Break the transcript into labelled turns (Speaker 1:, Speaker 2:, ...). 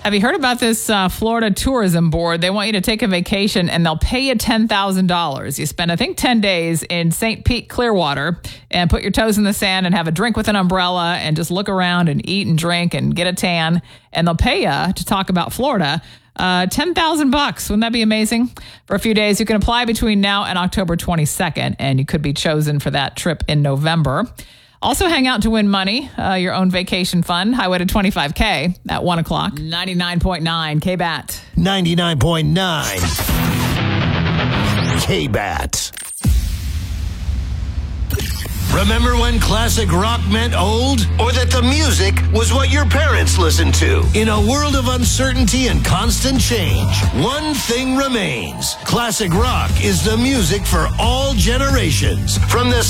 Speaker 1: Have you heard about this Florida Tourism Board? They want you to take a vacation and they'll pay you $10,000. You spend, I think, 10 days in St. Pete, Clearwater, and put your toes in the sand and have a drink with an umbrella and just look around and eat and drink and get a tan. And they'll pay you to talk about Florida. $10,000. Wouldn't that be amazing? For a few days, you can apply between now and October 22nd, and you could be chosen for that trip in November. Also hang out to win money, your own vacation fund, highway to 25K at 1 o'clock. 99.9 KBAT.
Speaker 2: 99.9 KBAT. Remember when classic rock meant old? Or that the music was what your parents listened to? In a world of uncertainty and constant change, one thing remains. Classic rock is the music for all generations. From the